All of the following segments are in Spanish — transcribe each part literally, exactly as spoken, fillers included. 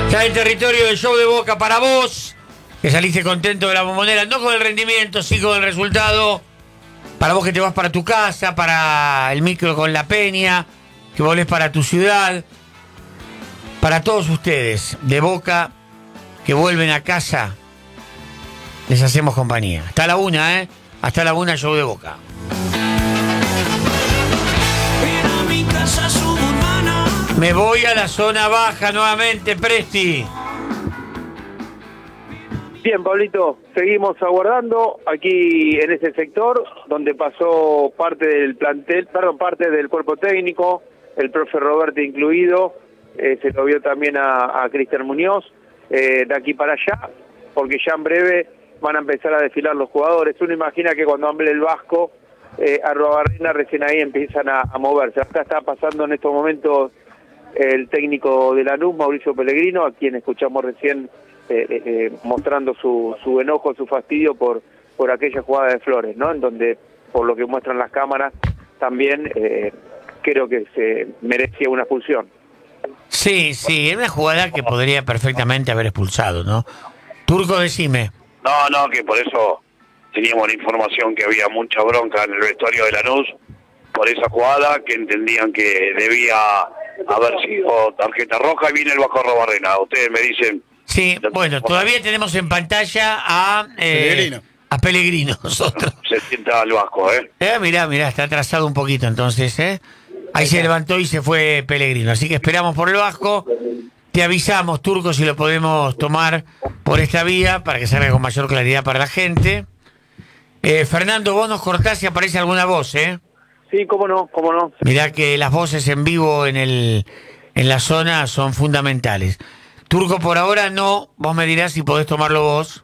Ya en territorio del show de Boca para vos, que saliste contento de la Bombonera, no con el rendimiento, sí con el resultado. Para vos que te vas para tu casa, para el micro con la Peña, que volvés para tu ciudad. Para todos ustedes de Boca que vuelven a casa, les hacemos compañía. Hasta la una, ¿eh? Hasta la una, show de Boca. Me voy a la zona baja nuevamente, Presti. Bien, Pablito, seguimos aguardando aquí en ese sector donde pasó parte del plantel, perdón, parte del cuerpo técnico, el profe Roberto incluido, eh, se lo vio también a, a Cristian Muñoz, eh, de aquí para allá, porque ya en breve van a empezar a desfilar los jugadores. Uno imagina que cuando hable el Vasco, eh, Arruabarrena recién ahí empiezan a, a moverse. Acá está pasando en estos momentos el técnico de Lanús, Mauricio Pellegrino, a quien escuchamos recién eh, eh, mostrando su, su enojo, su fastidio por, por aquella jugada de Flores, ¿no? En donde, por lo que muestran las cámaras, también eh, creo que se merecía una expulsión. Sí, sí, es una jugada que podría perfectamente haber expulsado, ¿no? Turco, decime. No, no, que por eso teníamos la información que había mucha bronca en el vestuario de Lanús por esa jugada, que entendían que debía haber sido tarjeta roja, y viene el Vasco Arruabarrena. Ustedes me dicen... Sí, bueno, todavía tenemos en pantalla a... Eh, Pellegrino. A Pellegrino, nosotros. Se sienta al Vasco, ¿eh? Eh, mirá, mirá, está atrasado un poquito entonces, ¿eh? Ahí se levantó y se fue Pellegrino. Así que esperamos por el Vasco. Te avisamos, Turco, si lo podemos tomar por esta vía para que salga con mayor claridad para la gente. Eh, Fernando, vos nos cortás si aparece alguna voz, ¿eh? Sí, cómo no, cómo no. Mirá que las voces en vivo en el en la zona son fundamentales. Turco, por ahora no. Vos me dirás si podés tomarlo vos.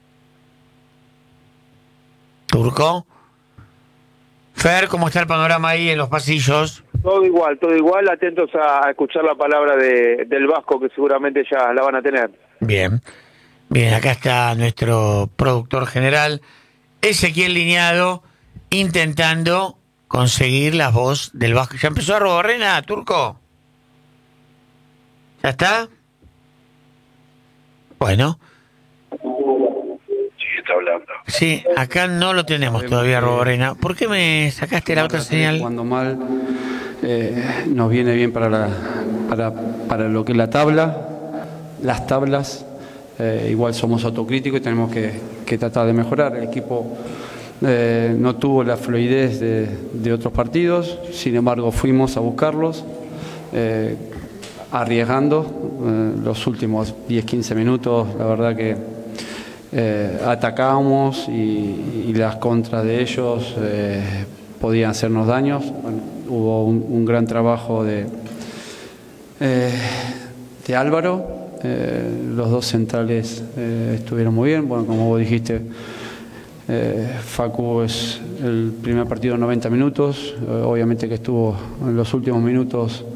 Turco. Fer, ¿cómo está el panorama ahí en los pasillos? Todo igual, todo igual, atentos a escuchar la palabra de, del Vasco, que seguramente ya la van a tener. Bien, bien, acá está nuestro productor general, Ezequiel Liñado, intentando conseguir la voz del Vasco. ¿Ya empezó Arruabarrena, Turco? ¿Ya está? Bueno. Sí, está hablando. Sí, acá no lo tenemos todavía, Arruabarrena. ¿Por qué me sacaste la otra señal? Cuando mal eh, nos viene bien para, la, para, para lo que es la tabla, las tablas, eh, igual somos autocríticos y tenemos que, que tratar de mejorar. El equipo eh, no tuvo la fluidez de, de otros partidos, sin embargo fuimos a buscarlos, eh, arriesgando eh, los últimos diez quince minutos, la verdad que eh, atacábamos y, y las contras de ellos eh, podían hacernos daños. Bueno, hubo un, un gran trabajo de, eh, de Álvaro, eh, los dos centrales eh, estuvieron muy bien. Bueno, como vos dijiste, eh, Facu es el primer partido noventa minutos, eh, obviamente que estuvo en los últimos minutos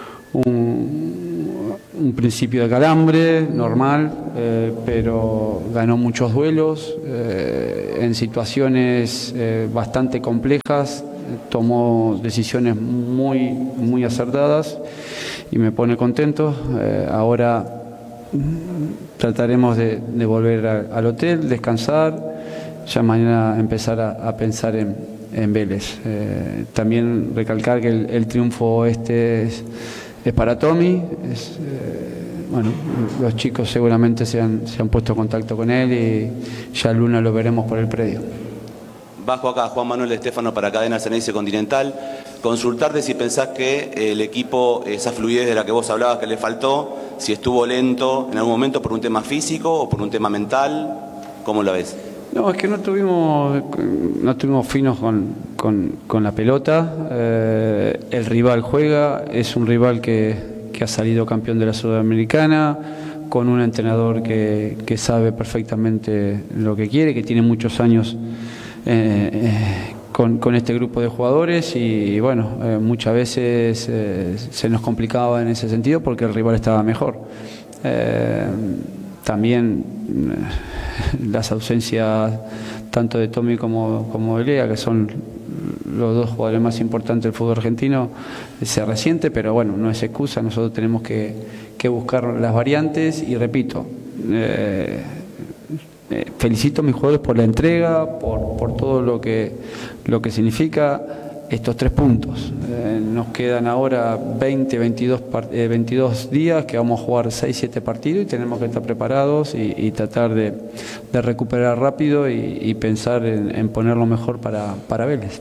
un, un principio de calambre normal, eh, pero ganó muchos duelos eh, en situaciones eh, bastante complejas, tomó decisiones muy, muy acertadas y me pone contento. Eh, ahora trataremos de, de volver a, al hotel, descansar, ya mañana empezar a, a pensar en, en Vélez. Eh, también recalcar que el, el triunfo este es, es para Tommy. Es, eh, bueno, los chicos seguramente se han, se han puesto en contacto con él y ya el lunes lo veremos por el predio. Bajo acá, Juan Manuel Estefano para Cadena Ceneice Continental. Consultarte si pensás que el equipo, esa fluidez de la que vos hablabas que le faltó, si estuvo lento en algún momento por un tema físico o por un tema mental, ¿cómo lo ves? No, es que no tuvimos, no estuvimos finos con, con, con la pelota. Eh, el rival juega, es un rival que, que ha salido campeón de la Sudamericana, con un entrenador que, que sabe perfectamente lo que quiere, que tiene muchos años eh, eh, con, con este grupo de jugadores y bueno, eh, muchas veces eh, se nos complicaba en ese sentido porque el rival estaba mejor. Eh, también eh, las ausencias tanto de Tommy como, como de Lea, que son los dos jugadores más importantes del fútbol argentino, se resiente, pero bueno, no es excusa. Nosotros tenemos que, que buscar las variantes y repito, eh, eh, felicito a mis jugadores por la entrega, por, por todo lo que, lo que significa estos tres puntos. Eh, nos quedan ahora veinte, veintidós, eh, veintidós días que vamos a jugar seis, siete partidos y tenemos que estar preparados y, y tratar de, de recuperar rápido y, y pensar en, en poner lo mejor para, para Vélez.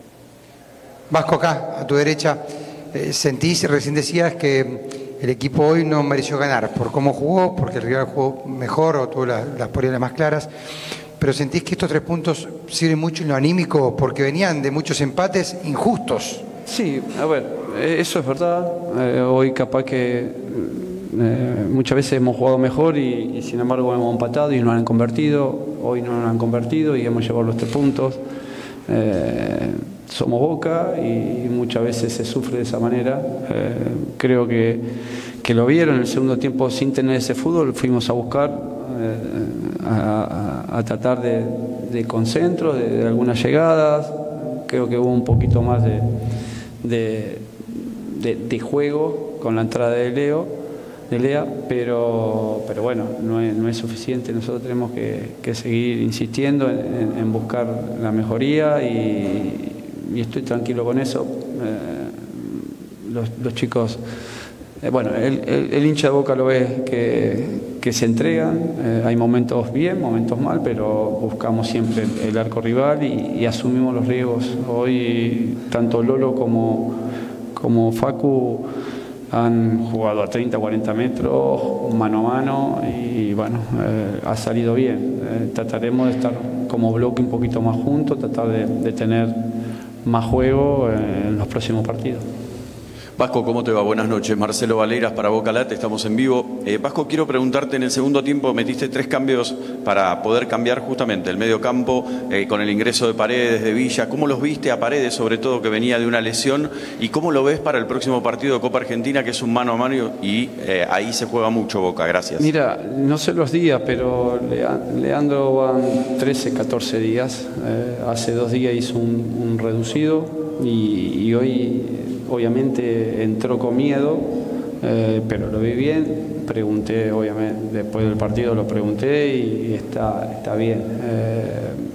Vasco, acá, a tu derecha, eh, sentís, recién decías que el equipo hoy no mereció ganar por cómo jugó, porque el rival jugó mejor o tuvo la, las peleas más claras. Pero sentís que estos tres puntos sirven mucho en lo anímico porque venían de muchos empates injustos. Sí, a ver, eso es verdad. Eh, hoy capaz que eh, muchas veces hemos jugado mejor y, y sin embargo hemos empatado y no han convertido. Hoy no nos han convertido y hemos llevado los tres puntos. Eh, somos Boca y muchas veces se sufre de esa manera. Eh, creo que, que lo vieron en el segundo tiempo sin tener ese fútbol. Fuimos a buscar. A, a, a tratar de, de concentro, de, de algunas llegadas. Creo que hubo un poquito más de, de, de, de juego con la entrada de Leo, de Lea, pero, pero bueno, no es, no es suficiente. Nosotros tenemos que, que seguir insistiendo en, en, en buscar la mejoría y, y estoy tranquilo con eso. Eh, los, los chicos... Eh, bueno, el, el, el hincha de Boca lo ve que, que se entregan, eh, hay momentos bien, momentos mal, pero buscamos siempre el, el arco rival y, y asumimos los riesgos. Hoy tanto Lolo como, como Facu han jugado a treinta, cuarenta metros, mano a mano y bueno, eh, ha salido bien. Eh, trataremos de estar como bloque un poquito más juntos, tratar de, de tener más juego en los próximos partidos. Vasco, ¿cómo te va? Buenas noches. Marcelo Valeiras para Boca Late, estamos en vivo. Eh, Vasco, quiero preguntarte, en el segundo tiempo metiste tres cambios para poder cambiar justamente el medio campo eh, con el ingreso de Paredes, de Villa. ¿Cómo los viste a Paredes, sobre todo que venía de una lesión? ¿Y cómo lo ves para el próximo partido de Copa Argentina, que es un mano a mano y eh, ahí se juega mucho Boca? Gracias. Mira, no sé los días, pero Leandro van trece, catorce días. Eh, hace dos días hizo un, un reducido y, y hoy... Obviamente entró con miedo, eh, pero lo vi bien. Pregunté, obviamente, después del partido lo pregunté y está, está bien. Eh,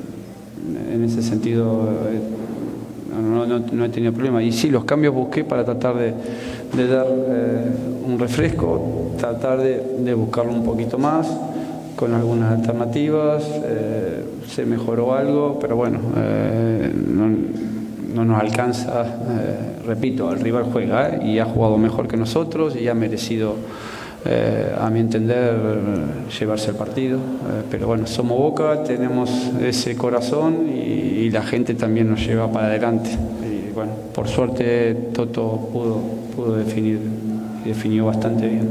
en ese sentido eh, no, no, no he tenido problema. Y sí, los cambios busqué para tratar de, de dar eh, un refresco, tratar de, de buscarlo un poquito más, con algunas alternativas. Eh, se mejoró algo, pero bueno, eh, no, no nos alcanza, eh, repito, el rival juega eh, y ha jugado mejor que nosotros y ha merecido, eh, a mi entender, llevarse el partido. Eh, pero bueno, somos Boca, tenemos ese corazón y, y la gente también nos lleva para adelante. Y bueno, por suerte Toto pudo, pudo definir y definió bastante bien.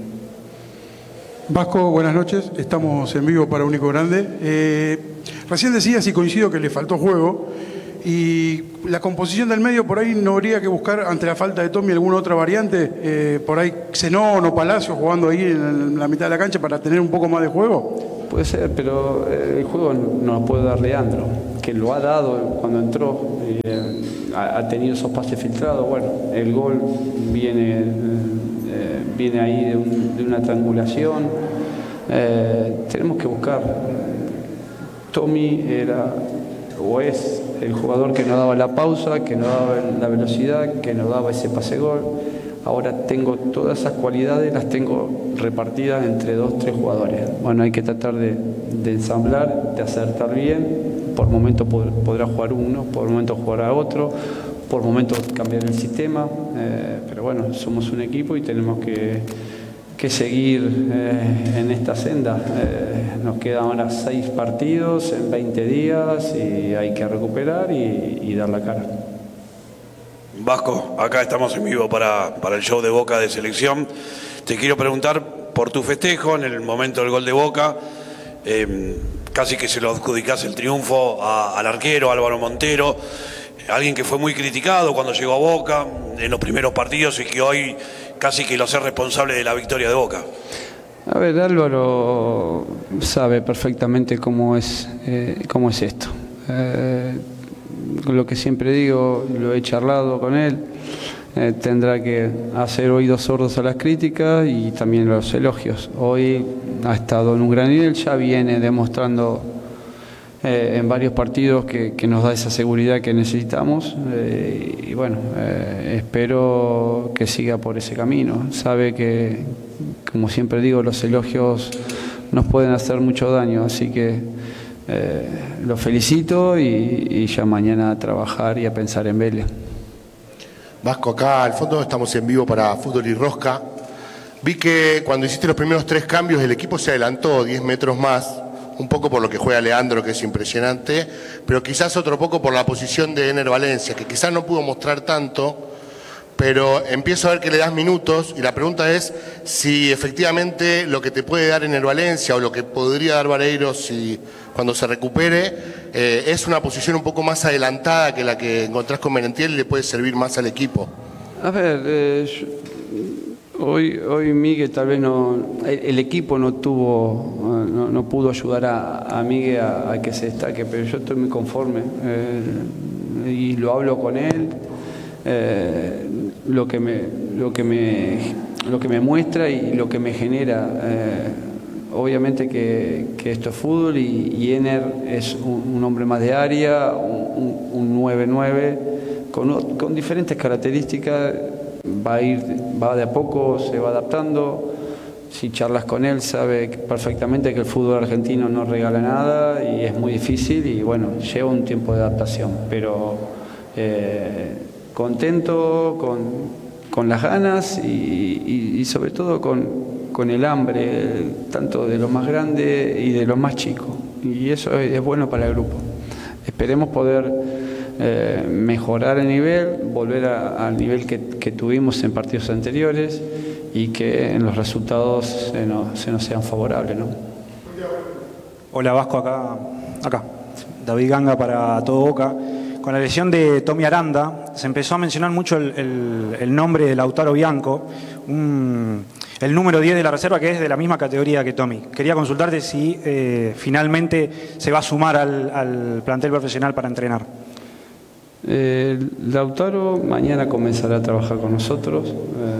Vasco, buenas noches, estamos en vivo para Único Grande. Eh, recién decías y coincido que le faltó juego. Y la composición del medio, por ahí no habría que buscar, ante la falta de Tommy, alguna otra variante, eh, por ahí Zenón o Palacio jugando ahí en la mitad de la cancha para tener un poco más de juego. Puede ser, pero el juego no lo puede dar Leandro, que lo ha dado cuando entró, eh, ha, ha tenido esos pases filtrados. Bueno, el gol viene, eh, viene ahí de, un, de una triangulación. Eh, tenemos que buscar. Tommy era o es el jugador que nos daba la pausa, que nos daba la velocidad, que nos daba ese pase gol. Ahora tengo todas esas cualidades, las tengo repartidas entre dos, tres jugadores. Bueno, hay que tratar de, de ensamblar, de acertar bien. Por momentos pod, podrá jugar uno, por momentos jugará otro, por momentos cambiar el sistema. Eh, pero bueno, somos un equipo y tenemos que, que seguir eh, en esta senda. Eh, nos quedan ahora seis partidos en veinte días y hay que recuperar y, y dar la cara. Vasco, acá estamos en vivo para, para el show de Boca de Selección. Te quiero preguntar por tu festejo en el momento del gol de Boca. Eh, casi que se lo adjudicás el triunfo a, al arquero Álvaro Montero, alguien que fue muy criticado cuando llegó a Boca en los primeros partidos y que hoy casi que lo hace responsable de la victoria de Boca. A ver, Álvaro sabe perfectamente cómo es, eh, cómo es esto. Eh, lo que siempre digo, lo he charlado con él, eh, tendrá que hacer oídos sordos a las críticas y también a los elogios. Hoy ha estado en un gran nivel, ya viene demostrando eh, en varios partidos que, que nos da esa seguridad que necesitamos eh, y bueno, eh, espero que siga por ese camino. Sabe que, como siempre digo, los elogios nos pueden hacer mucho daño, así que eh, lo felicito y, y ya mañana a trabajar y a pensar en Vélez. Vasco, acá al fondo estamos en vivo para Fútbol y Rosca. Vi que cuando hiciste los primeros tres cambios el equipo se adelantó diez metros más, un poco por lo que juega Leandro, que es impresionante, pero quizás otro poco por la posición de Ener Valencia, que quizás no pudo mostrar tanto, pero empiezo a ver que le das minutos y la pregunta es si efectivamente lo que te puede dar Ener Valencia o lo que podría dar Vareiro si, cuando se recupere eh, es una posición un poco más adelantada que la que encontrás con Merentiel y le puede servir más al equipo. A ver, eh, yo, hoy, hoy Miguel tal vez no, el, el equipo no tuvo, no, no pudo ayudar a, a Miguel a, a que se destaque, pero yo estoy muy conforme eh, y lo hablo con él. Eh, lo que me lo que me lo que me muestra y lo que me genera eh, obviamente que, que esto es fútbol y, y Ener es un, un hombre más de área, un, un nueve nueve con, con diferentes características, va a ir va de a poco, se va adaptando. Si charlas con él sabe perfectamente que el fútbol argentino no regala nada y es muy difícil y bueno, lleva un tiempo de adaptación, pero eh, contento, con, con las ganas y, y, y sobre todo con, con el hambre, tanto de los más grandes y de los más chicos. Y eso es, es bueno para el grupo. Esperemos poder eh, mejorar el nivel, volver a, al nivel que, que tuvimos en partidos anteriores y que en los resultados se nos, se nos sean favorables, ¿no? Hola Vasco, acá, acá. David Ganga para Todo Boca. Con la lesión de Tommy Aranda se empezó a mencionar mucho el, el, el nombre de Lautaro Bianco, un, el número diez de la reserva que es de la misma categoría que Tommy. Quería consultarte si eh, finalmente se va a sumar al, al plantel profesional para entrenar. Eh, Lautaro mañana comenzará a trabajar con nosotros.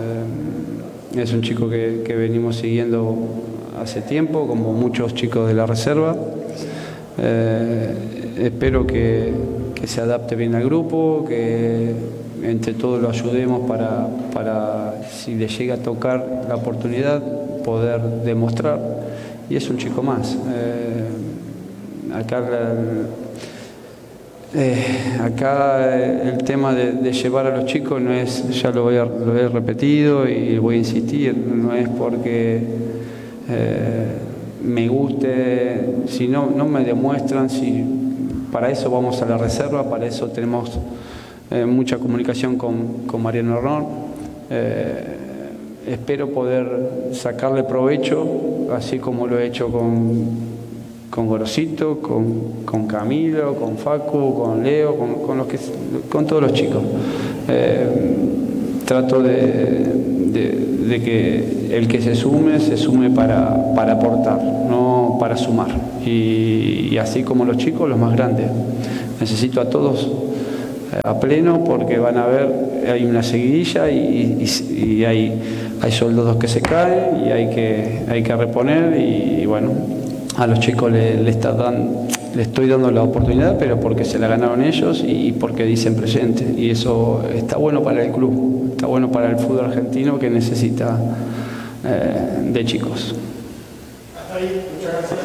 Eh, es un chico que, que venimos siguiendo hace tiempo, como muchos chicos de la reserva. Eh, espero que, que se adapte bien al grupo, que entre todos lo ayudemos para, para si le llega a tocar la oportunidad, poder demostrar. Y es un chico más. Eh, acá, eh, acá el tema de, de llevar a los chicos no es, ya lo, voy a, lo he repetido y voy a insistir, no es porque eh, me guste, si no, no me demuestran, si para eso vamos a la reserva, para eso tenemos eh, mucha comunicación con, con Mariano Hornor. Eh, espero poder sacarle provecho, así como lo he hecho con, con Gorosito, con, con Camilo, con Facu, con Leo, con, con, los que, con todos los chicos. Eh, trato de, de, de que el que se sume, se sume para, para aportar, no para sumar. Y, y así como los chicos, los más grandes. Necesito a todos a pleno porque van a ver, hay una seguidilla y, y, y hay, hay soldados que se caen y hay que, hay que reponer y, y bueno, a los chicos le, le, está dan, le estoy dando la oportunidad, pero porque se la ganaron ellos y porque dicen presente. Y eso está bueno para el club, está bueno para el fútbol argentino que necesita eh, de chicos. Hasta ahí, muchas gracias.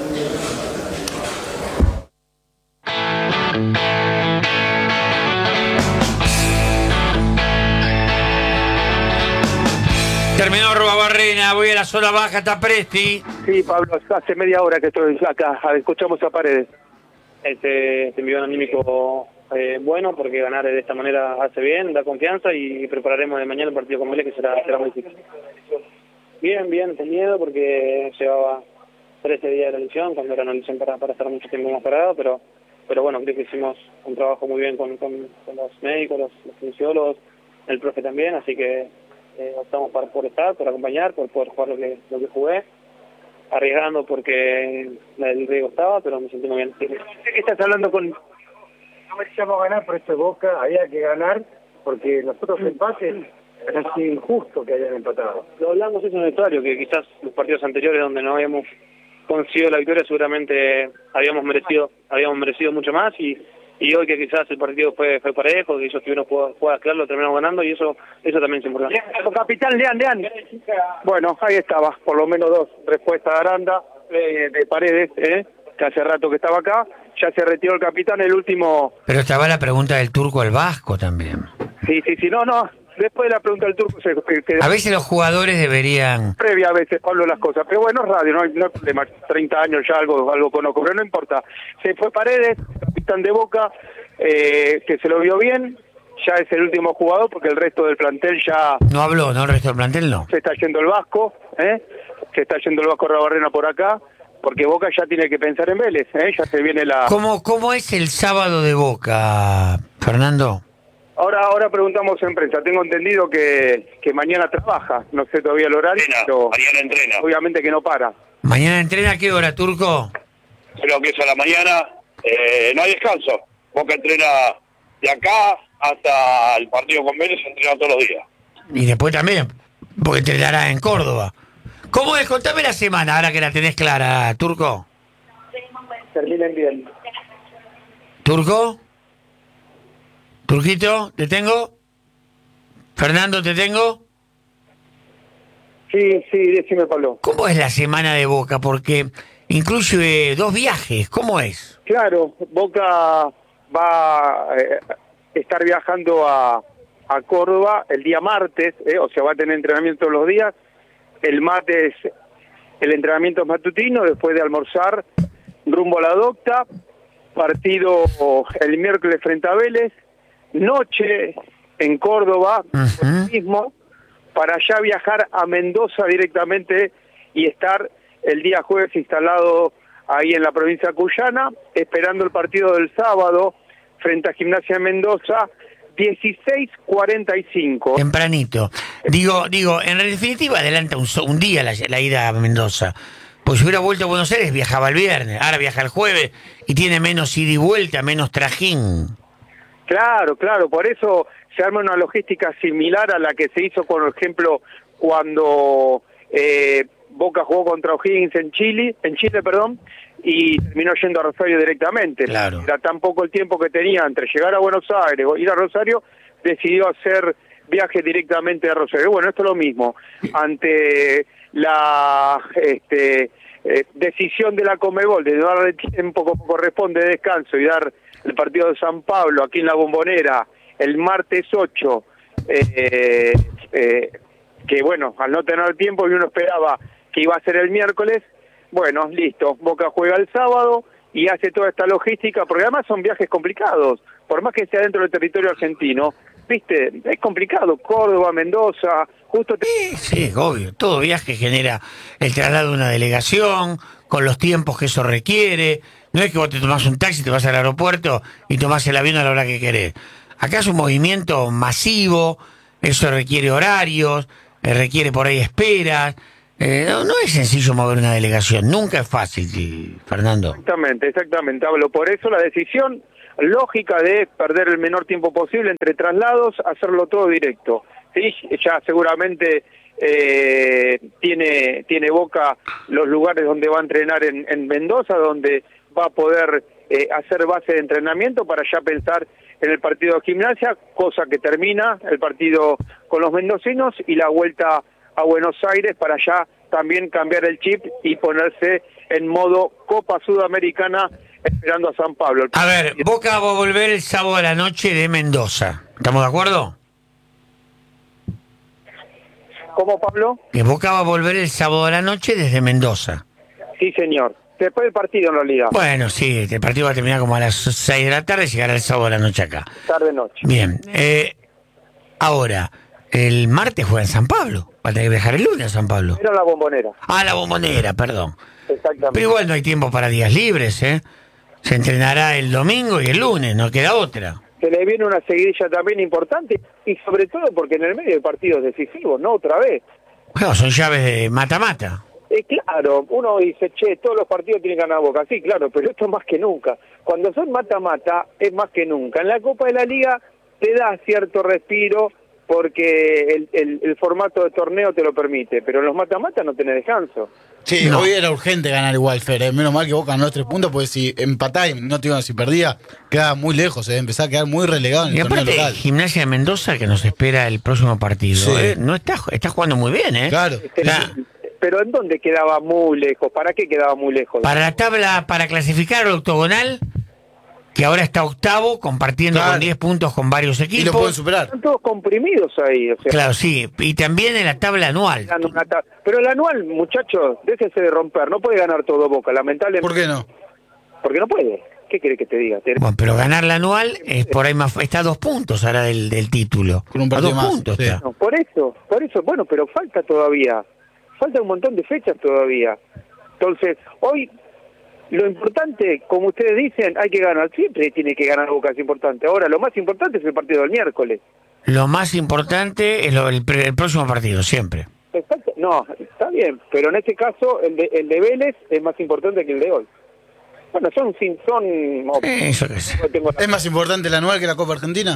Terminó Robabarrena, voy a la zona baja, está Presti. Sí, Pablo, hace media hora que estoy acá, a ver, escuchamos a Paredes. Este, este envío anímico eh, bueno, porque ganar de esta manera hace bien, da confianza y prepararemos de mañana el partido con Vélez, que será, será muy difícil. Bien, bien, con miedo, porque llevaba trece días de la lesión, cuando era una lesión para, para estar mucho tiempo más parado, pero pero bueno, creo que hicimos un trabajo muy bien con, con, con los médicos, los, los fisiólogos, el profe también, así que Eh, optamos por, por estar, por acompañar, por poder jugar lo que lo que jugué, arriesgando porque el riesgo estaba, pero me sentí muy bien. ¿Qué estás hablando con...? No merecíamos ganar, por esto Boca había que ganar, porque los otros empates Es injusto que hayan empatado. Lo hablamos eso en el vestuario, que quizás los partidos anteriores donde no habíamos conseguido la victoria seguramente habíamos merecido habíamos merecido mucho más y, y hoy que quizás el partido fue fue parejo, que ellos tuvieron jugadas claras, lo terminamos ganando y eso eso también es importante. Capitán Lean, Lean. Bueno, ahí estaba, por lo menos dos respuestas de Aranda, eh, de Paredes, eh, que hace rato que estaba acá, ya se retiró el capitán, el último... Pero estaba la pregunta del turco al vasco también. Sí, sí, sí, no, no, después de la pregunta del turco se... se a veces los jugadores deberían... Previa a veces, Pablo, las cosas, pero bueno, es radio, no hay, no hay problema, treinta años ya algo, algo conozco, pero no importa. Se fue Paredes, capitán de Boca, eh, que se lo vio bien, ya es el último jugador porque el resto del plantel ya... No habló, ¿no? El resto del plantel no. Se está yendo el Vasco, ¿eh? Se está yendo el Vasco Rabarrena por acá, porque Boca ya tiene que pensar en Vélez, ¿eh? Ya se viene la... ¿Cómo, cómo es el sábado de Boca, Fernando? Ahora ahora preguntamos en prensa, tengo entendido que, que mañana trabaja, no sé todavía el horario, entrena, pero mañana entrena. Obviamente que no para. ¿Mañana entrena a qué hora, Turco? Creo que es a la mañana, eh, no hay descanso. Boca entrena de acá hasta el partido con Vélez, entrena todos los días. Y después también, porque entrenará en Córdoba. ¿Cómo es? Contame la semana, ahora que la tenés clara, Turco. Terminen bien. ¿Turco? ¿Turquito? ¿Te tengo? ¿Fernando, te tengo? Sí, sí, decime, Pablo. ¿Cómo es la semana de Boca? Porque incluye dos viajes, ¿cómo es? Claro, Boca va a eh, estar viajando a, a Córdoba el día martes, eh, o sea, va a tener entrenamiento todos los días. El martes el entrenamiento es matutino, después de almorzar, rumbo a la docta, partido el miércoles frente a Vélez, noche en Córdoba, uh-huh. mismo, para ya viajar a Mendoza directamente y estar el día jueves instalado ahí en la provincia de Cuyana, esperando el partido del sábado frente a Gimnasia de Mendoza, dieciséis cuarenta y cinco. Tempranito. Digo, digo, en definitiva adelanta un, un día la, la ida a Mendoza. Pues si hubiera vuelto a Buenos Aires viajaba el viernes, ahora viaja el jueves y tiene menos ida y vuelta, menos trajín. Claro, claro, por eso se arma una logística similar a la que se hizo, por ejemplo, cuando eh, Boca jugó contra O'Higgins en Chile, en Chile, perdón, y terminó yendo a Rosario directamente. Claro. Era tan poco el tiempo que tenía entre llegar a Buenos Aires o ir a Rosario, decidió hacer viaje directamente a Rosario. Bueno, esto es lo mismo. Ante la este, eh, decisión de la Conmebol de darle tiempo como corresponde de descanso y dar el partido de San Pablo aquí en la Bombonera el martes ocho, eh, eh, que bueno, al no tener tiempo y uno esperaba que iba a ser el miércoles, bueno, listo, Boca juega el sábado y hace toda esta logística, porque además son viajes complicados, por más que sea dentro del territorio argentino, viste, es complicado, Córdoba, Mendoza, justo... Te... Sí, sí, obvio, todo viaje genera el traslado de una delegación, con los tiempos que eso requiere, no es que vos te tomás un taxi, te vas al aeropuerto y tomás el avión a la hora que querés. Acá es un movimiento masivo, eso requiere horarios, requiere por ahí esperas. Eh, no, no es sencillo mover una delegación, nunca es fácil, sí, Fernando. Exactamente, exactamente, hablo. Por eso la decisión lógica de perder el menor tiempo posible entre traslados, hacerlo todo directo. Sí, ya seguramente eh, tiene tiene Boca los lugares donde va a entrenar en, en Mendoza, donde va a poder eh, hacer base de entrenamiento para ya pensar en el partido de Gimnasia, cosa que termina el partido con los mendocinos y la vuelta a Buenos Aires para ya también cambiar el chip y ponerse en modo Copa Sudamericana esperando a San Pablo. A ver, Boca va a volver el sábado a la noche de Mendoza. ¿Estamos de acuerdo? ¿Cómo, Pablo? Que Boca va a volver el sábado a la noche desde Mendoza. Sí, señor. Después del partido, en realidad. Bueno, sí, el partido va a terminar como a las seis de la tarde y llegará el sábado a la noche acá. Tarde-noche. Bien. Eh, ahora, el martes juega en San Pablo. Va a tener que viajar el lunes a San Pablo. Era la Bombonera. Ah, la Bombonera, perdón. Exactamente. Pero igual no hay tiempo para días libres, ¿eh? Se entrenará el domingo y el lunes, no queda otra. Se le viene una seguidilla también importante y sobre todo porque en el medio del partido es decisivo, ¿no? Otra vez. Bueno, son llaves de mata-mata. Eh, claro, uno dice, che, todos los partidos tienen que ganar Boca. Sí, claro, pero esto es más que nunca. Cuando son mata-mata, es más que nunca. En la Copa de la Liga te da cierto respiro porque el, el, el formato de torneo te lo permite, pero en los mata-mata no tenés descanso. Sí, No. hoy era urgente ganar igual, Fer. eh. Menos mal que Boca ganó los tres puntos, porque si empatás y no te iban, si perdía, quedaba muy lejos, eh. empezaba a quedar muy relegado en el Y torneo aparte, local. Gimnasia de Mendoza, que nos espera el próximo partido, Sí. ¿eh? No está, está jugando muy bien, ¿eh? Claro. Está- Pero ¿en dónde quedaba muy lejos? ¿Para qué quedaba muy lejos? para la tabla, para clasificar al octogonal, que ahora está octavo, compartiendo Claro. con diez puntos con varios Y lo pueden equipos. superar. Están todos comprimidos ahí. O sea, Claro, sí. Y también en la tabla anual. ganando una ta- Pero el anual, muchachos, déjese de romper. No puede ganar todo Boca, lamentablemente. ¿Por qué no? Porque no puede. ¿Qué quiere que te diga? Te- Bueno, pero ganar la anual es por ahí más, está a dos puntos ahora del, del título. Con un a partido dos más, puntos sí. está. No, por eso, por eso. Bueno, pero falta todavía. Falta un montón de fechas todavía. Entonces, hoy, lo importante, como ustedes dicen, hay que ganar. Siempre tiene que ganar Boca, es importante. Ahora, lo más importante es el partido del miércoles. Lo más importante es lo- el, pre- el próximo partido, siempre. Exacto. No, está bien, pero en este caso el de, el de Vélez es más importante que el de hoy. Bueno, son... sin- son Eso que sé. tengo- ¿Es más importante la anual que la Copa Argentina?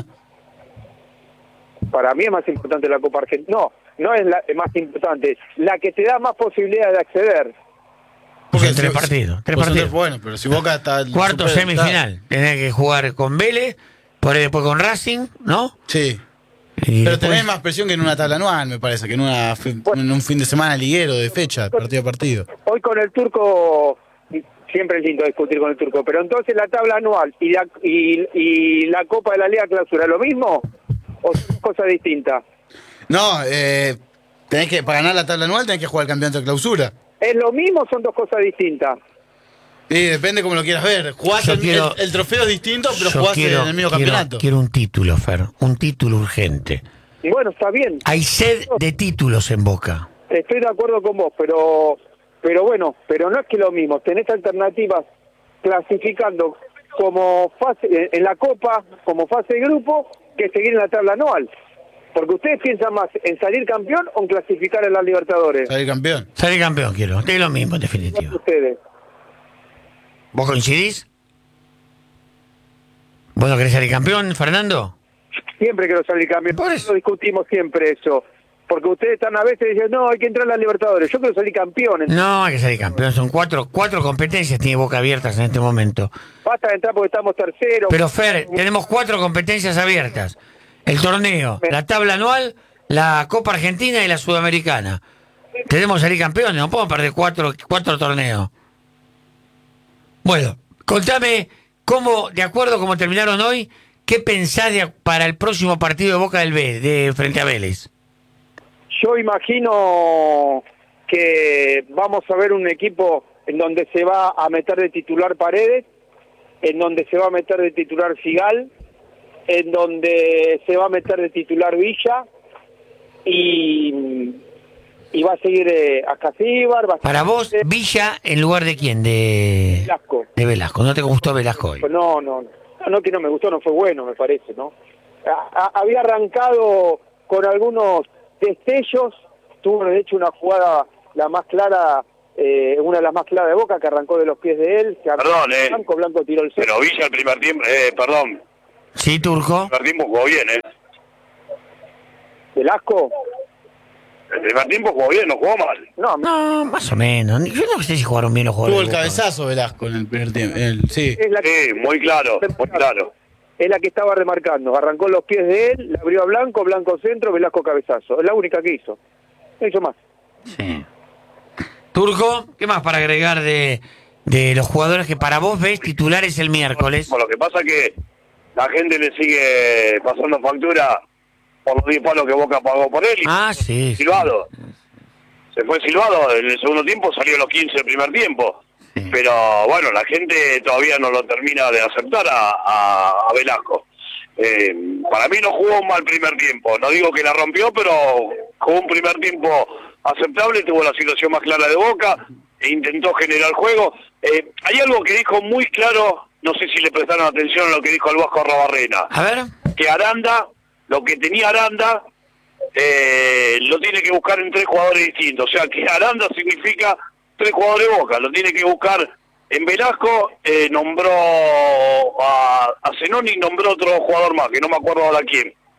Para mí es más importante la Copa Argentina. No, no es la es más importante. La que te da más posibilidad de acceder. Son si- tres si- partidos. Tres pues son partidos. tres- bueno, pero si Boca está... Cuarto super- semifinal. Tenés que jugar con Vélez, por ahí después con Racing, ¿no? Sí. Y Pero después- tenés más presión que en una tabla anual, me parece, que en, una, fi- en un fin de semana liguero de fecha, partido a partido. Hoy con el turco, siempre es lindo discutir con el turco, pero entonces la tabla anual y la, y, y la Copa de la Liga Clausura, ¿lo mismo o son cosas distintas? No, eh, tenés que, para ganar la tabla anual tenés que jugar el campeonato de clausura. ¿Es lo mismo o son dos cosas distintas? Y depende como lo quieras ver. Jugás Yo el, quiero- el- el trofeo es distinto, pero Yo jugás quiero, en el mismo quiero- campeonato. quiero un título, Fer. Un título urgente. Y bueno, está bien, Hay sed de títulos en Boca. estoy de acuerdo con vos, pero pero bueno, pero no es que lo mismo, tenés alternativas clasificando como fase en- en la Copa, como fase de grupo, que seguir en la tabla anual. Porque ustedes piensan más en salir campeón o en clasificar en las Libertadores. Salir campeón. Salir campeón quiero. Es lo mismo, en definitiva. Ustedes. ¿Vos coincidís? ¿Vos no querés salir campeón, Fernando? Siempre quiero salir campeón. Por eso discutimos siempre eso. Porque ustedes están a veces diciendo, no, hay que entrar a las Libertadores. Yo quiero salir campeón. No, hay que salir campeón. Son cuatro, cuatro competencias tiene Boca abiertas en este momento. Basta de entrar porque estamos terceros. Pero Fer, tenemos cuatro competencias abiertas. El torneo, la tabla anual, la Copa Argentina y la Sudamericana. Tenemos que salir campeones, no podemos perder cuatro, cuatro torneos. Bueno, contame cómo, de acuerdo a cómo terminaron hoy, ¿qué pensás de- para el próximo partido de Boca del B, de frente a Vélez? Yo imagino que vamos a ver un equipo en donde se va a meter de titular Paredes, en donde se va a meter de titular Figal, en donde se va a meter de titular Villa y, y va a seguir eh, Ascasíbar. Va a Para vos, Villa en lugar de quién, de Velasco. de Velasco. ¿No te gustó Velasco hoy? No, no, no, no que no me gustó, no fue bueno, me parece, ¿no? A- a- había arrancado con algunos destellos, tuvo de hecho una jugada la más clara, eh, una de las más claras de Boca, que arrancó de los pies de él, que arrancó Perdón, eh. Blanco, Blanco tiró el centro. Pero Villa el primer tiempo, eh, perdón, Sí, Turco. el primer tiempo jugó bien, ¿eh? Velasco, El primer tiempo jugó bien, no jugó mal. no, No, más o menos. Yo no sé si jugaron bien los Tuvo jugadores. el de Boca. cabezazo Velasco en el primer tiempo. el- sí. es la, Sí, muy claro, muy claro. es la que estaba remarcando, arrancó en los pies de él, le abrió a Blanco, Blanco centro, Velasco cabezazo, es la única que hizo, no hizo más. Sí. Turco, ¿qué más para agregar de, de los jugadores que para vos ves titulares el miércoles? Bueno, lo que pasa es que la gente le sigue pasando factura por los diez palos que Boca pagó por él. Y Ah, sí. sí. silbado. Se fue silbado, en el segundo tiempo salió a los quince del primer tiempo. Pero bueno, la gente todavía no lo termina de aceptar a, a, a Velasco. Eh, para mí no jugó un mal primer tiempo. No digo que la rompió, pero jugó un primer tiempo aceptable, tuvo la situación más clara de Boca, e intentó generar juego. Eh, hay algo que dijo muy claro, no sé si le prestaron atención a lo que dijo el Vasco Arrobarrena. A ver. Que Aranda, lo que tenía Aranda, eh, lo tiene que buscar en tres jugadores distintos. O sea, que Aranda significa tres jugadores de Boca, lo tiene que buscar en Velasco, eh, nombró a, a Zenoni, nombró otro jugador más, que no me acuerdo ahora quién.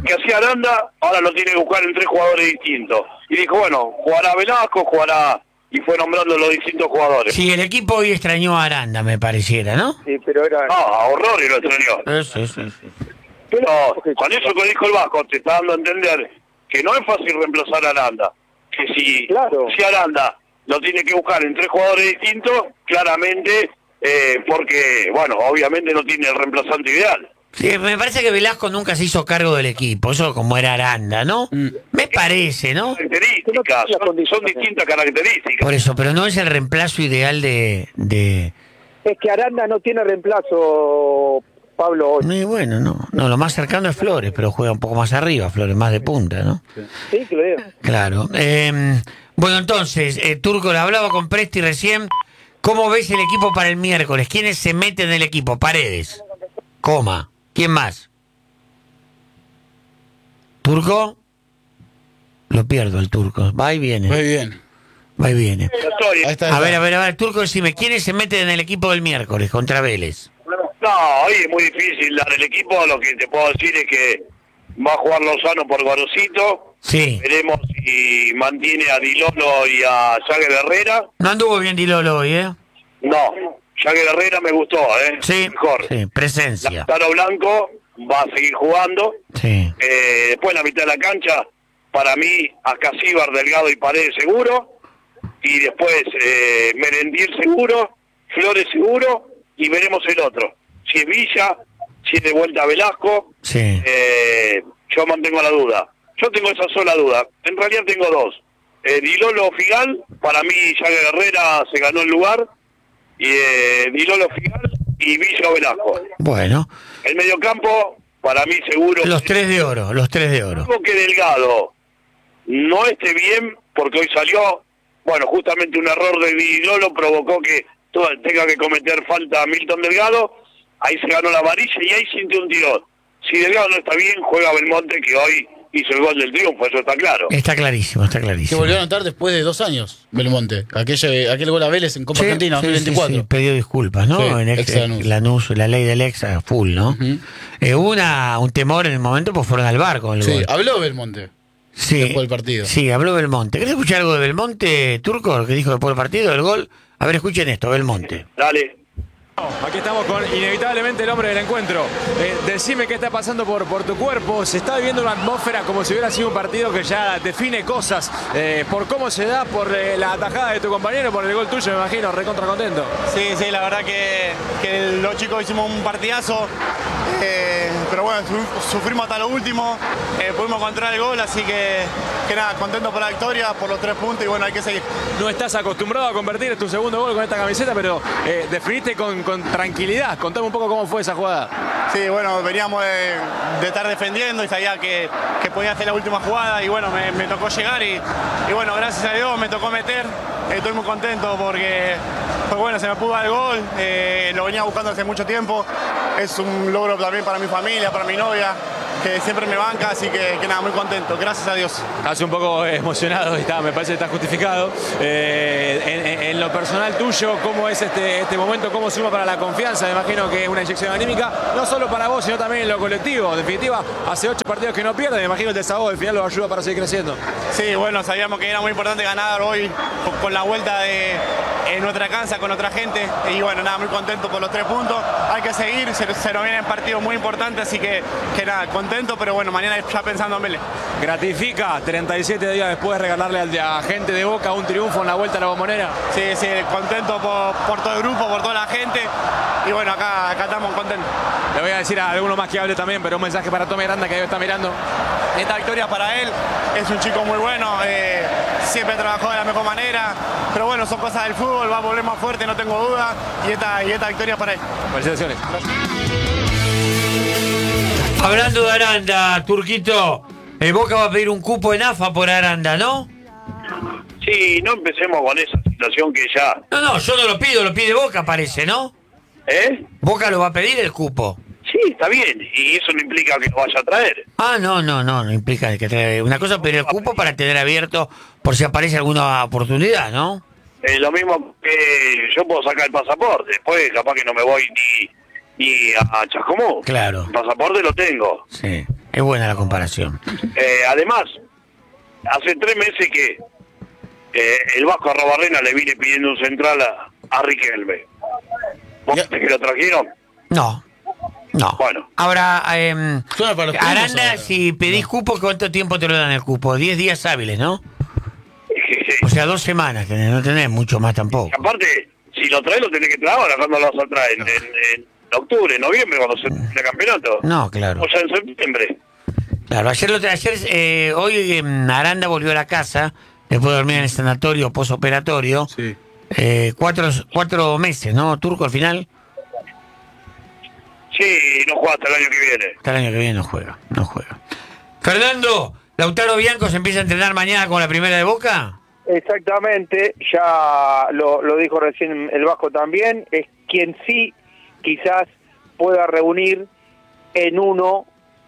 que hacía Aranda, ahora lo tiene que buscar en tres jugadores distintos. Y dijo, bueno, jugará Velasco, jugará... Y fue nombrando los distintos jugadores. Sí, el equipo hoy extrañó a Aranda, me pareciera, ¿no? Sí, pero era... Ah, horror y lo extrañó. Sí, sí, sí. Pero con eso que dijo el Vasco, te está dando a entender que no es fácil reemplazar a Aranda. Que si, Claro. si Aranda lo tiene que buscar en tres jugadores distintos, claramente, eh, porque, bueno, obviamente no tiene el reemplazante ideal. Sí, me parece que Velasco nunca se hizo cargo del equipo, eso como era Aranda, ¿no? Mm. Me parece, ¿no? Características, son, son distintas características. Por eso, pero no es el reemplazo ideal de... de... Es que Aranda no tiene reemplazo, Pablo, hoy. Y bueno, no, no, lo más cercano es Flores, pero juega un poco más arriba, Flores más de punta, ¿no? Sí, creo. Claro. Eh, bueno, entonces, eh, Turco, le hablaba con Presti recién. ¿Cómo ves el equipo para el miércoles? ¿Quiénes se meten en el equipo? Paredes, Coma. ¿Quién más? ¿Turco? Lo pierdo el Turco. Va y viene. Muy bien. Va y viene. Ahí está, ahí A ver, está. a ver, a ver, Turco, decime, ¿quiénes se meten en el equipo del miércoles contra Vélez? No, hoy es muy difícil dar el equipo. Lo que te puedo decir es que va a jugar Lozano por Gorosito. Sí. Veremos si mantiene a Dilolo y a Jagger Herrera. No anduvo bien Dilolo hoy, ¿eh? No, Jagger Herrera me gustó, ¿eh? Sí, mejor. sí, presencia. Taro Blanco va a seguir jugando. Sí. Eh, después en la mitad de la cancha, para mí, Ascasíbar, Delgado y Paredes seguro. Y después eh, Merentiel seguro, Flores seguro, y veremos el otro. Si es Villa, si es de vuelta Velasco, sí. eh, yo mantengo la duda. Yo tengo esa sola duda. En realidad tengo dos. Eh, Dilolo Figal, para mí Jagger Herrera se ganó el lugar. Y eh, Dilolo Figal y Villa Velasco. Bueno. El mediocampo, para mí seguro. Los tres de oro, los tres de oro. Algo que Delgado no esté bien, porque hoy salió, bueno, justamente un error de Dilolo provocó que todo, tenga que cometer falta a Milton Delgado. Ahí se ganó la amarilla y ahí sintió un tirón. Si Delgado no está bien, juega Belmonte, que hoy hizo el gol del triunfo, eso está claro. Está clarísimo, está Que clarísimo. volvió a anotar después de dos años, Belmonte. Aquel, aquel gol a Vélez en Copa Sí, Argentina sí, dos mil veinticuatro. sí, sí, pidió disculpas, ¿no? Sí, en ex, ex Lanús. Lanús, la ley del ex a full, ¿no? Uh-huh. eh, hubo una, un temor en el momento, pues fueron al bar con el Sí, gol. habló Belmonte Sí, después del partido. Sí, habló Belmonte. ¿Querés escuchar algo de Belmonte, Turco, lo que dijo después del partido, del gol? A ver, escuchen esto, Belmonte. Dale. Aquí estamos con inevitablemente el hombre del encuentro. Eh, decime qué está pasando por, por tu cuerpo. Se está viviendo una atmósfera como si hubiera sido un partido que ya define cosas. Eh, por cómo se da, por eh, la atajada de tu compañero, por el gol tuyo, me imagino, recontra contento. Sí, sí, la verdad que, que los chicos hicimos un partidazo. Eh, pero bueno, sufrimos hasta lo último. Eh, pudimos encontrar el gol, así que, que nada, contento por la victoria, por los tres puntos y bueno, hay que seguir. No estás acostumbrado a convertir tu segundo gol con esta camiseta, pero eh, definiste con, con tranquilidad. Contame un poco cómo fue esa jugada. Sí, bueno, veníamos de, de estar defendiendo y sabía que, que podía hacer la última jugada y bueno, me, me tocó llegar y, y bueno, gracias a Dios me tocó meter. Estoy muy contento porque pues bueno, se me pudo dar el gol, eh, lo venía buscando hace mucho tiempo. Es un logro también para mi familia, para mi novia, que siempre me banca, así que, que nada, muy contento, gracias a Dios. Estás un poco emocionado, está, me parece que está justificado. Eh, en, en lo personal tuyo, ¿cómo es este, este momento? ¿Cómo suma para la confianza? Me imagino que es una inyección anímica, no solo para vos, sino también en lo colectivo. En definitiva, hace ocho partidos que no pierden, me imagino que el desahogo del final lo ayuda para seguir creciendo. Sí, bueno, sabíamos que era muy importante ganar hoy con la vuelta de en nuestra casa, con otra gente. Y bueno, nada, muy contento por los tres puntos. Hay que seguir, se, se nos vienen partidos muy importantes, así que, que nada, contento, pero bueno, mañana ya pensando en Vélez. ¿Gratifica treinta y siete días después regalarle a gente de Boca un triunfo en la vuelta a la Bombonera? Sí, sí, contento por, por todo el grupo, por toda la gente. Y bueno, acá, acá estamos contentos. Le voy a decir a alguno más que hable también, pero un mensaje para Tommy Aranda que debe estar mirando. Esta victoria para él, es un chico muy bueno, eh, siempre trabajó de la mejor manera, pero bueno, son cosas del fútbol, va a volver más fuerte, no tengo duda, y esta, y esta victoria para él. Felicitaciones. Hablando de Aranda, Turquito, el Boca va a pedir un cupo en A F A por Aranda, ¿no? Sí, no empecemos con esa situación que ya... No, no, yo no lo pido, lo pide Boca, parece, ¿no? ¿Eh? Boca lo va a pedir el cupo. Sí, está bien, y eso no implica que lo vaya a traer. Ah, no, no, no, no implica que trae una cosa, pero el cupo para tener abierto por si aparece alguna oportunidad, ¿no? Eh, lo mismo que yo puedo sacar el pasaporte, después capaz que no me voy ni, ni a Chascomú. Claro. El pasaporte lo tengo. Sí. Es buena la comparación. Eh, además, hace tres meses que eh, el Vasco Arrobarrena le viene pidiendo un central a, a Riquelme. ¿Vos viste que lo trajeron? No. No. Bueno. Ahora, eh, para los Aranda, primos ahora. si pedís cupo, ¿cuánto tiempo te lo dan el cupo? Diez días hábiles, ¿no? O sea, dos semanas tenés, no tenés mucho más tampoco. Aparte, si lo traes, lo tenés que traer ahora. ¿Cuándo lo vas a traer? En, en, en octubre, en noviembre, cuando se el campeonato. No, claro. O sea, en septiembre. Claro, ayer, lo, ayer eh, hoy eh, Aranda volvió a la casa, después de dormir en el sanatorio posoperatorio. Sí. Eh, cuatro, cuatro meses, ¿no, Turco, al final? Sí, no juega hasta el año que viene. Hasta el año que viene no juega, no juega. Fernando, ¿Lautaro Bianco se empieza a entrenar mañana con la primera de Boca? Exactamente, ya lo, lo dijo recién el Vasco también, es quien sí quizás pueda reunir en uno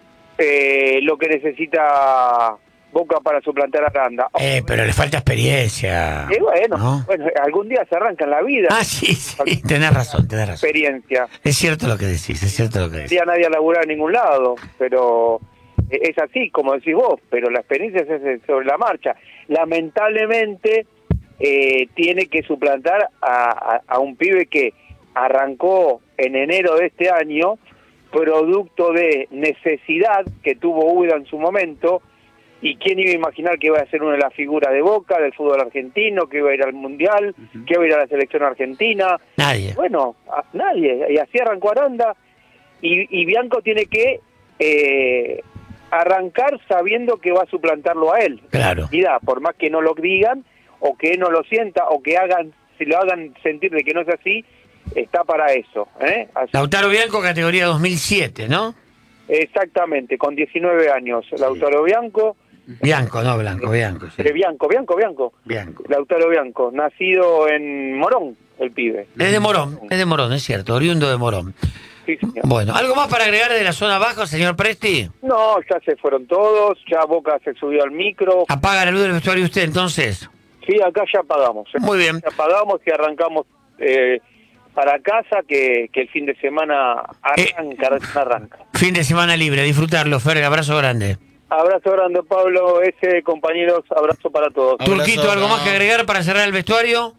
eh, lo que necesita Boca para suplantar a Aranda. Eh, pero le falta experiencia. Y bueno, ¿no? bueno, algún día se arranca en la vida. Ah, sí, sí, tenés razón, tenés razón. Experiencia. Es cierto lo que decís, es cierto lo que decís. No nadie a laburar en ningún lado, pero es así, como decís vos, pero la experiencia se hace sobre la marcha. Lamentablemente eh, tiene que suplantar a, a, a un pibe que arrancó en enero de este año, producto de necesidad que tuvo Úbeda en su momento, y quién iba a imaginar que iba a ser una de las figuras de Boca, del fútbol argentino, que iba a ir al Mundial, uh-huh. que iba a ir a la selección argentina. Nadie. Bueno, a, nadie, y así arrancó Aranda, y, y Bianco tiene que eh, arrancar sabiendo que va a suplantarlo a él. Claro. Y da, por más que no lo digan, o que no lo sienta, o que hagan, si lo hagan sentir de que no es así, está para eso. ¿eh? Así. Lautaro Bianco, categoría dos mil siete, ¿no? Exactamente, con diecinueve años. Sí. Lautaro Bianco. Bianco, no Blanco, Bianco. Sí. Eh, Bianco, Bianco, Bianco. Bianco. Lautaro Bianco, nacido en Morón, el pibe. Es de Morón, es de Morón, es cierto, oriundo de Morón. Sí, señor. Bueno, ¿algo más para agregar de la zona abajo, señor Presti? No, ya se fueron todos, ya Boca se subió al micro. ¿Apaga la luz del vestuario usted entonces? Sí, acá ya apagamos. ¿eh? Muy bien. Ya apagamos y arrancamos eh, para casa, que, que el fin de semana arranca, eh, arranca. Fin de semana libre, disfrutarlo, Fer, abrazo grande. Abrazo grande, Pablo, ese, compañeros, abrazo para todos. Turquito, abrazo, ¿algo no. más que agregar para cerrar el vestuario?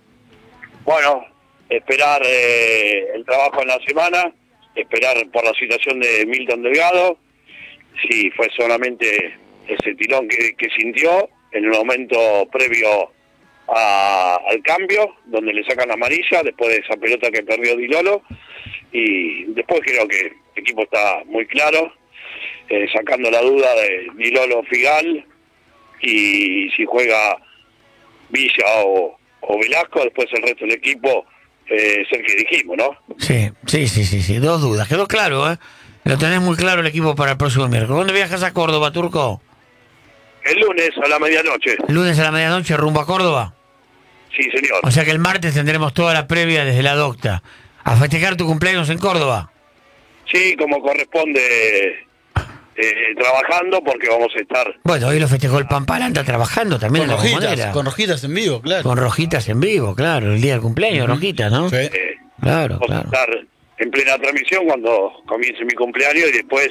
Bueno, esperar eh, el trabajo en la semana, esperar por la situación de Milton Delgado, si fue solamente ese tirón que, que sintió en el momento previo a, al cambio, donde le sacan la amarilla, después de esa pelota que perdió Di Lolo, y después creo que el equipo está muy claro, eh, sacando la duda de Di Lolo Figal, y si juega Villa o, o Velasco, después el resto del equipo eh, es el que dijimos, ¿no? Sí, sí, sí, sí, sí, dos dudas, quedó claro, ¿eh? Lo tenés muy claro el equipo para el próximo miércoles. ¿Cuándo viajas a Córdoba, Turco? El lunes a la medianoche. ¿El lunes a la medianoche rumbo a Córdoba? Sí, señor. O sea que el martes tendremos toda la previa desde la docta. ¿A festejar tu cumpleaños en Córdoba? Sí, como corresponde, eh, trabajando, porque vamos a estar... Bueno, hoy lo festejó el Pampalanta trabajando también con en la rojitas, bombonera. Con rojitas en vivo, claro. Con rojitas en vivo, claro. El día del cumpleaños, uh-huh. rojitas, ¿no? Sí. Eh, claro, vamos claro. a estar en plena transmisión cuando comience mi cumpleaños, y después,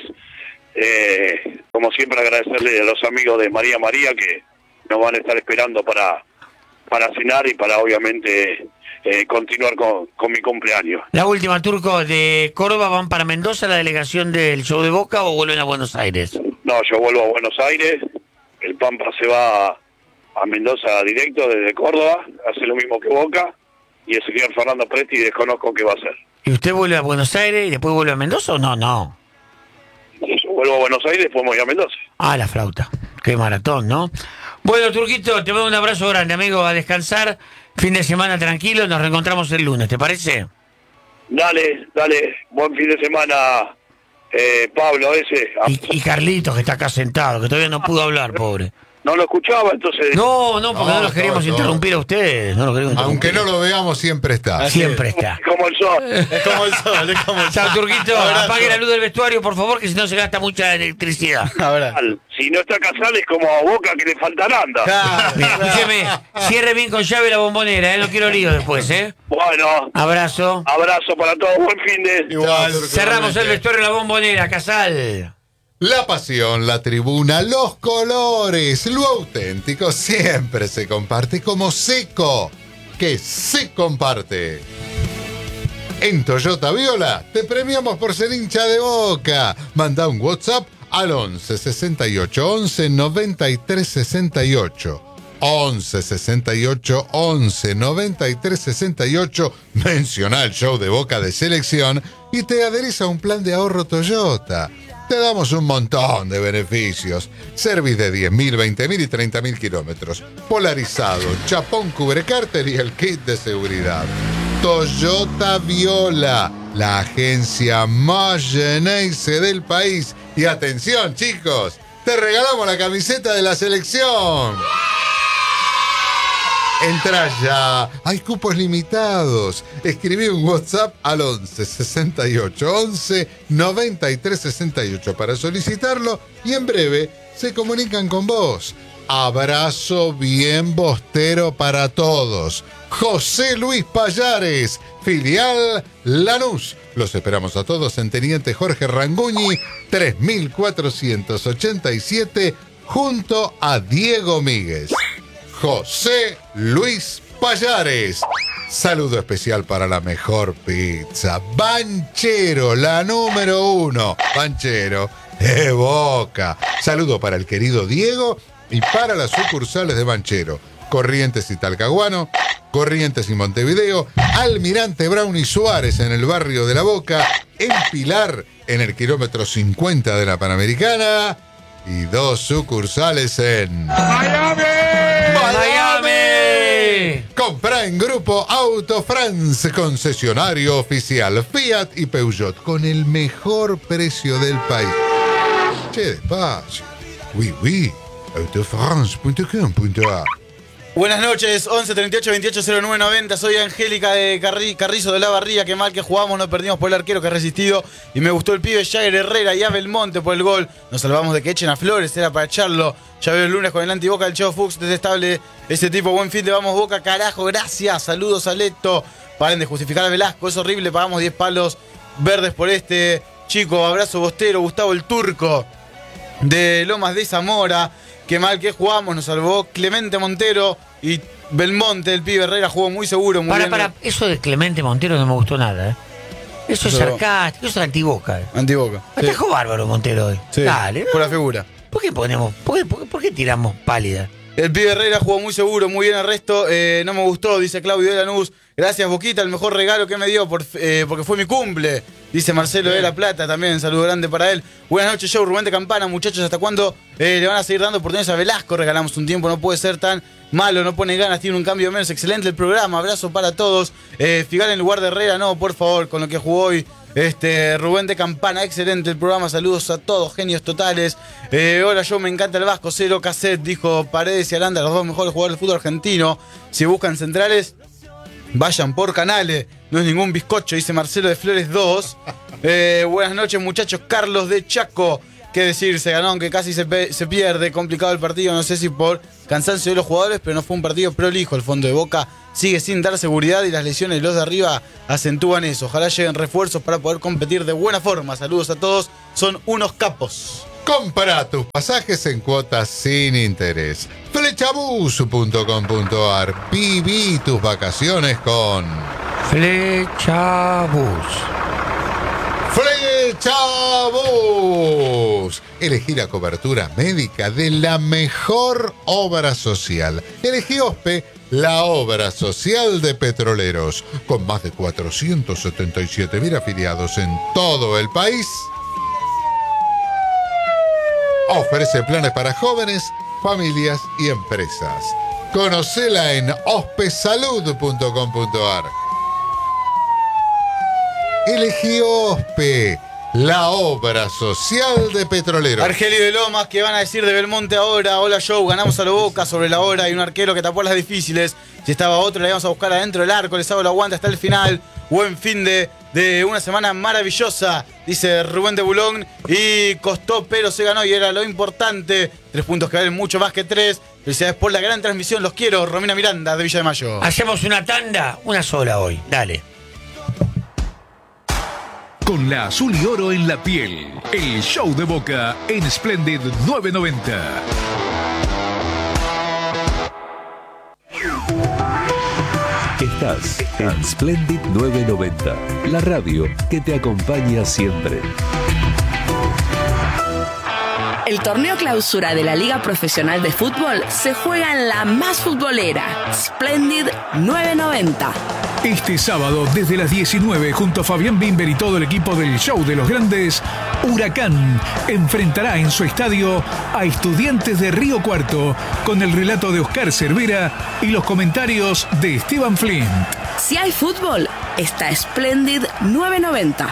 eh, como siempre, agradecerle a los amigos de María María que nos van a estar esperando para, para cenar y para, obviamente... Eh, continuar con, con mi cumpleaños. La última, Turco, ¿de Córdoba van para Mendoza la delegación del show de Boca o vuelven a Buenos Aires? No, yo vuelvo a Buenos Aires, el Pampa se va a Mendoza directo desde Córdoba, hace lo mismo que Boca, y el señor Fernando Presti desconozco qué va a hacer. ¿Y usted vuelve a Buenos Aires y después vuelve a Mendoza o no? No. Yo vuelvo a Buenos Aires y después me voy a Mendoza. Ah, la flauta. Qué maratón, ¿no? Bueno, Turquito, te mando un abrazo grande, amigo, a descansar. Fin de semana tranquilo, nos reencontramos el lunes, ¿te parece? Dale, dale, buen fin de semana, eh, Pablo, ese. Y, y Carlitos, que está acá sentado, que todavía no pudo hablar, pobre. No lo escuchaba, entonces... No, no, porque no, no los queríamos no, no. interrumpir a ustedes. No los queríamos Aunque no lo veamos, siempre está. Siempre está. Como el sol. Es como el sol, es como el sol. Chao, Turquito. Apague la luz del vestuario, por favor, que si no se gasta mucha electricidad. Si no está Casal es como a Boca que le falta Aranda. Claro, bien, escúcheme, cierre bien con llave la bombonera, ¿eh? No quiero lío después, ¿eh? Bueno. Abrazo. Abrazo para todos, buen fin de... Igual. Cerramos el vestuario en la bombonera, Casal. La pasión, la tribuna, los colores, lo auténtico siempre se comparte como Seco, que se comparte. En Toyota Viola te premiamos por ser hincha de Boca. Manda un WhatsApp al once sesenta y ocho once noventa y tres sesenta y ocho. once sesenta y ocho once noventa y tres sesenta y ocho. Menciona el show de Boca de selección y te adherís a un plan de ahorro Toyota. Te damos un montón de beneficios. Service de diez mil, veinte mil y treinta mil kilómetros. Polarizado, chapón cubrecárter y el kit de seguridad. Toyota Viola, la agencia más Geneise del país. Y atención, chicos, te regalamos la camiseta de la selección. Entra ya, hay cupos limitados. Escribí un WhatsApp al once sesenta y ocho once noventa y tres sesenta y ocho para solicitarlo y en breve se comunican con vos. Abrazo bien bostero para todos. José Luis Payares, filial Lanús. Los esperamos a todos en Teniente Jorge Ranguñi, tres mil cuatrocientos ochenta y siete, junto a Diego Míguez. José Luis Payares. Saludo especial para la mejor pizza. Banchero, la número uno. Banchero de Boca. Saludo para el querido Diego y para las sucursales de Banchero. Corrientes y Talcahuano, Corrientes y Montevideo, Almirante Brown y Suárez en el barrio de La Boca, en Pilar en el kilómetro cincuenta de la Panamericana y dos sucursales en ¡Miami! ¡Miami! Compra en Grupo Auto France, concesionario oficial Fiat y Peugeot con el mejor precio del país. Che, despacio. Oui, oui. autofrance punto com punto a r. Buenas noches, once treinta y ocho veintiocho cero nueve noventa. Soy Angélica de Carri- Carrizo de la Barría. Qué mal que jugamos, no perdimos por el arquero que ha resistido. Y me gustó el pibe Jagger Herrera y Abel Monte por el gol. Nos salvamos de que echen a Flores, era para echarlo. Ya veo el lunes con el antiboca del Chavo Fuchs, detestable ese tipo. Buen fin de vamos Boca, carajo, gracias. Saludos a Leto. Paren de justificar a Velasco, es horrible. Pagamos diez palos verdes por este chico. Abrazo bostero, Gustavo el Turco de Lomas de Zamora. Qué mal que jugamos, nos salvó Clemente Montero y Belmonte, el pibe Herrera jugó muy seguro, muy para, bien. para, eso de Clemente Montero no me gustó nada, ¿eh? Eso es Eso- sarcástico, eso es antiboca. ¿eh? Antiboca. Atajó bárbaro Montero hoy. Sí, Dale, ¿no? por la figura. ¿Por qué ponemos? ¿Por qué, por qué- por qué tiramos pálida? El pibe Herrera jugó muy seguro, muy bien el resto. Eh, no me gustó, dice Claudio de Lanús. Gracias, Boquita, el mejor regalo que me dio por, eh, porque fue mi cumple. Dice Marcelo de La Plata también, saludo grande para él. Buenas noches, show Rubén de Campana. Muchachos, ¿hasta cuándo eh, le van a seguir dando oportunidades a Velasco? Regalamos un tiempo, no puede ser tan malo, no pone ganas, tiene un cambio menos. Excelente el programa, abrazo para todos. Eh, Figal en lugar de Herrera, no, por favor, con lo que jugó hoy. Este, Rubén de Campana, excelente el programa, saludos a todos, genios totales. Eh, hola, yo me encanta el Vasco, cero cassette, dijo Paredes y Aranda, los dos mejores jugadores del fútbol argentino. Si buscan centrales, vayan por Canales, no es ningún bizcocho, dice Marcelo de Flores dos. Eh, buenas noches, muchachos. Carlos de Chaco, qué decir, se ganó, aunque casi se, pe- se pierde, complicado el partido, no sé si por cansancio de los jugadores, pero no fue un partido prolijo. El fondo de Boca sigue sin dar seguridad y las lesiones de los de arriba acentúan eso. Ojalá lleguen refuerzos para poder competir de buena forma. Saludos a todos, son unos capos. Compra tus pasajes en cuotas sin interés. flechabus punto com punto a r. Viví tus vacaciones con Flechabus. Flechabus. Elegí la cobertura médica de la mejor obra social. Elegí OSPE, la obra social de Petroleros, con más de cuatrocientos setenta y siete mil afiliados en todo el país. Ofrece planes para jóvenes, familias y empresas. Conocela en ospesalud punto com punto a r. Elegí OSPE, la obra social de Petroleros. Argelio de Lomas, ¿qué van a decir de Belmonte ahora? Hola, Joe, ganamos a lo Boca sobre la hora y un arquero que tapó las difíciles. Si estaba otro, le íbamos a buscar adentro del arco, les hago la aguanta hasta el final. Buen fin de, de una semana maravillosa, dice Rubén de Bulón. Y costó, pero se ganó y era lo importante. Tres puntos que valen mucho más que tres. Felicidades por la gran transmisión, los quiero. Romina Miranda, de Villa de Mayo. Hacemos una tanda, una sola hoy, dale. con la azul y oro en la piel. El show de Boca en Splendid nueve noventa. Estás en Splendid nueve noventa, la radio que te acompaña siempre. El torneo clausura de la Liga Profesional de Fútbol se juega en la más futbolera, Splendid nueve noventa. Este sábado, desde las diecinueve, junto a Fabián Bimber y todo el equipo del Show de los Grandes, Huracán enfrentará en su estadio a Estudiantes de Río Cuarto, con el relato de Oscar Cervera y los comentarios de Esteban Flint. Si hay fútbol, está Splendid nueve noventa.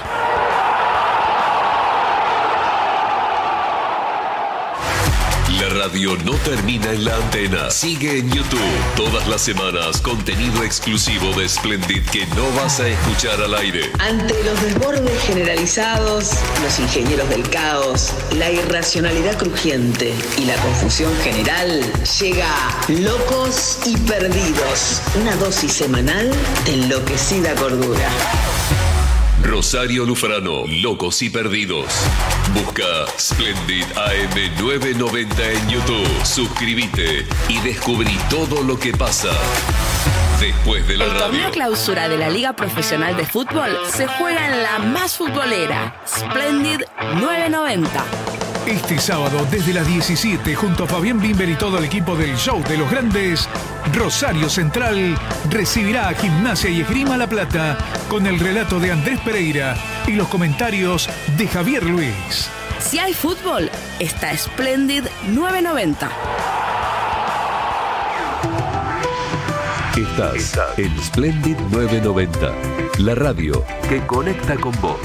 La radio no termina en la antena. Sigue en YouTube. Todas las semanas, contenido exclusivo de Splendid que no vas a escuchar al aire. Ante los desbordes generalizados, los ingenieros del caos, la irracionalidad crujiente y la confusión general, llega Locos y Perdidos. Una dosis semanal de enloquecida cordura. Rosario Lufrano, Locos y Perdidos. Busca Splendid A M nueve noventa en YouTube. Suscríbete y descubrí todo lo que pasa después de la radio. El torneo clausura de la Liga Profesional de Fútbol se juega en la más futbolera, Splendid nueve noventa. Este sábado, desde las diecisiete, junto a Fabián Bimber y todo el equipo del Show de los Grandes, Rosario Central recibirá a Gimnasia y Esgrima La Plata con el relato de Andrés Pereira y los comentarios de Javier Luis. Si hay fútbol, está Splendid nueve noventa. Estás en Splendid nueve noventa, la radio que conecta con vos.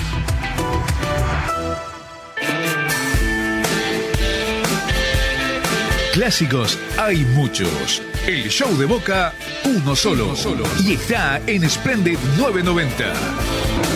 Clásicos hay muchos. El show de Boca, uno solo. Y está en Splendid nueve noventa.